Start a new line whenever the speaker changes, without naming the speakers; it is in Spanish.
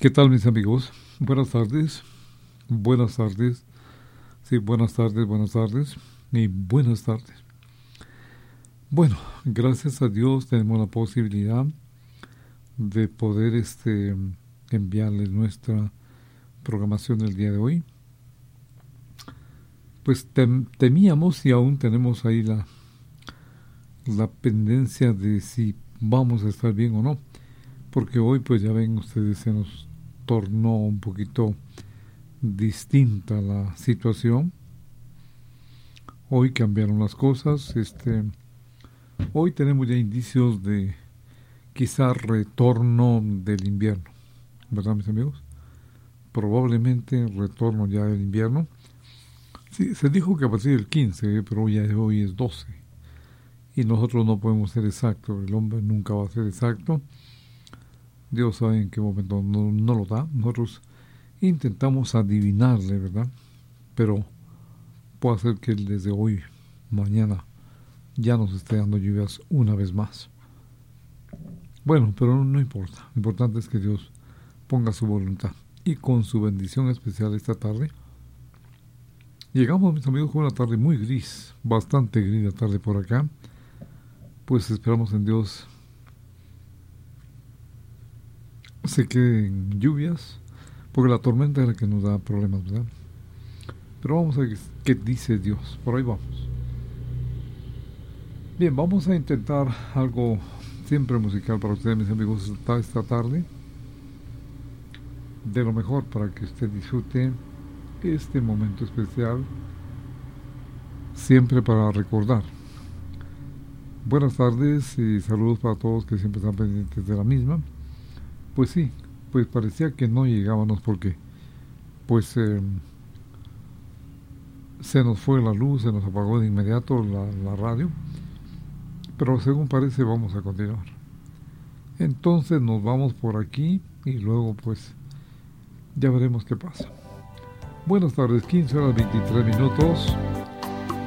¿Qué tal, mis amigos? Buenas tardes, buenas tardes, sí, buenas tardes y buenas tardes. Bueno, gracias a Dios tenemos la posibilidad de poder enviarles nuestra programación del día de hoy. Pues temíamos y aún tenemos ahí la pendencia de si vamos a estar bien o no, porque hoy pues ya ven ustedes, se nos tornó un poquito distinta la situación. Hoy cambiaron las cosas. Hoy tenemos ya indicios de quizá retorno del invierno, ¿verdad, mis amigos? Probablemente retorno ya del invierno. Sí, se dijo que a partir del 15, pero hoy es 12. Y nosotros no podemos ser exactos. El hombre nunca va a ser exacto. Dios sabe en qué momento no lo da. Nosotros intentamos adivinarle, ¿verdad? Pero puede ser que Él desde hoy, mañana, ya nos esté dando lluvias una vez más. Bueno, pero no importa. Lo importante es que Dios ponga su voluntad. Y con su bendición especial esta tarde, llegamos, mis amigos, con una tarde muy gris, bastante gris la tarde por acá. Pues esperamos en Dios se queden lluvias, porque la tormenta es la que nos da problemas, ¿verdad? Pero vamos a ver qué dice Dios. Por ahí vamos. Bien, vamos a intentar algo siempre musical para ustedes, mis amigos, esta tarde. De lo mejor para que usted disfrute este momento especial, siempre para recordar. Buenas tardes y saludos para todos que siempre están pendientes de la misma. Pues sí, pues parecía que no llegábamos porque pues se nos fue la luz, se nos apagó de inmediato la radio, pero según parece vamos a continuar. Entonces nos vamos por aquí y luego pues ya veremos qué pasa. Buenas tardes, 15 horas 23 minutos.